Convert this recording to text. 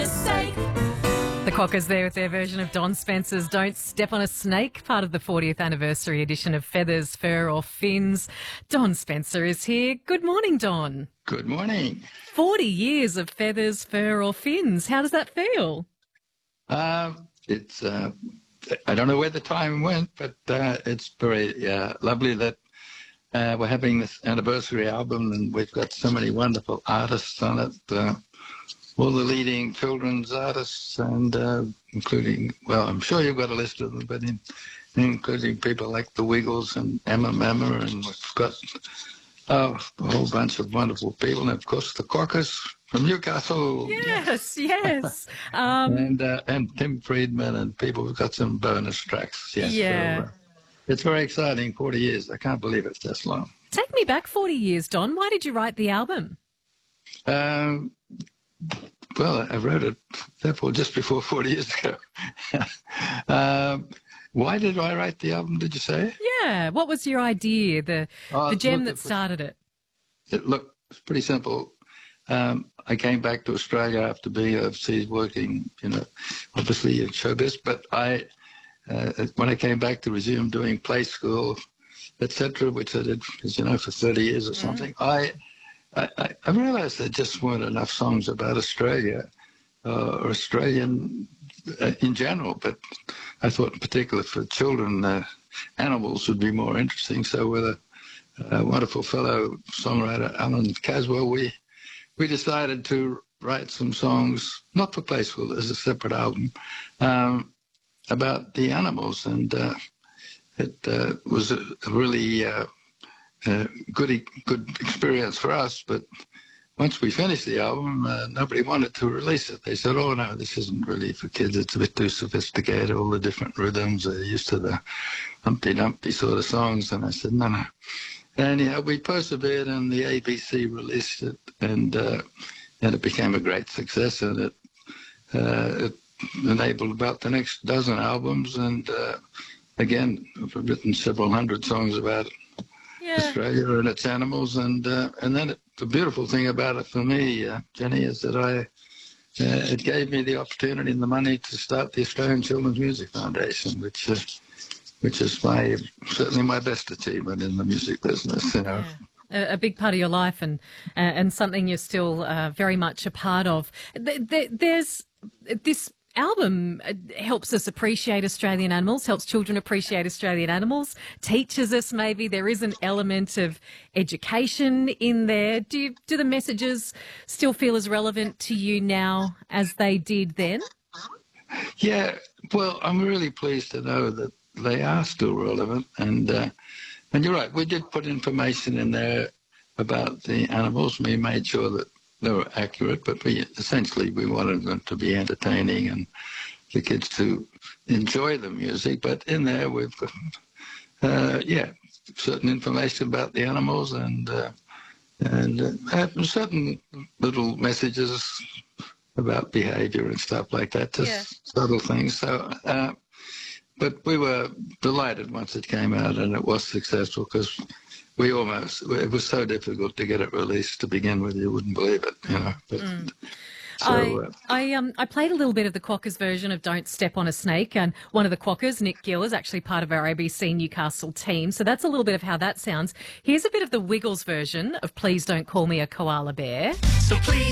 mistake. The Quokkas there with their version of Don Spencer's Don't Step on a Snake, part of the 40th anniversary edition of Feathers, Fur or Fins. Don Spencer is here. Good morning, Don. Good morning. 40 years of Feathers, Fur or Fins. How does that feel? It's I don't know where the time went, but it's very lovely that we're having this anniversary album, and we've got so many wonderful artists on it. All the leading children's artists, and including, well, I'm sure you've got a list of them, but including people like the Wiggles and Emma Mamma, and we've got a whole bunch of wonderful people, and of course the Quokkas from Newcastle. Yes, yes. And Tim Friedman and people. We've got some bonus tracks. Yes, Yeah. so, it's very exciting. 40 years. I can't believe it's this long. Take me back 40 years, Don. Why did you write the album? Well, I wrote it, therefore, just before 40 years ago. Why did I write the album, did you say? Yeah. What was your idea, the gem that started it? Look, it's pretty simple. I came back to Australia after being overseas working, obviously in showbiz, but when I came back to resume doing play school, etc., which I did, as you know, for 30 years or something, I realized there just weren't enough songs about Australia or Australian in general, but I thought in particular for children, animals would be more interesting. So with a wonderful fellow songwriter, Alan Caswell, we decided to write some songs, not for play school, as a separate album, about the animals. And it was a really good experience for us. But once we finished the album, nobody wanted to release it. They said, oh, no, this isn't really for kids. It's a bit too sophisticated, all the different rhythms. They're used to the Humpty Dumpty sort of songs. And I said, no. And we persevered, and the ABC released it, and it became a great success, and it enabled about the next dozen albums, and again, I've written several hundred songs about Australia and its animals, and then the beautiful thing about it for me, Jenny, is that it gave me the opportunity and the money to start the Australian Children's Music Foundation, which is certainly my best achievement in the music business. Yeah. A big part of your life, and something you're still very much a part of. There's this album helps us appreciate Australian animals, helps children appreciate Australian animals, teaches us maybe there is an element of education in there. Do the messages still feel as relevant to you now as they did then? Yeah, well, I'm really pleased to know that they are still relevant, and you're right. We did put information in there about the animals. We made sure that they were accurate, but we wanted them to be entertaining and the kids to enjoy the music. But in there, we've got certain information about the animals and certain little messages about behavior and stuff like that, just subtle things. So. But we were delighted once it came out, and it was successful because it was so difficult to get it released to begin with. You wouldn't believe it, But, I played a little bit of the Quokkas version of Don't Step on a Snake, and one of the Quokkas, Nick Gill, is actually part of our ABC Newcastle team. So that's a little bit of how that sounds. Here's a bit of the Wiggles version of Please Don't Call Me a Koala Bear. So please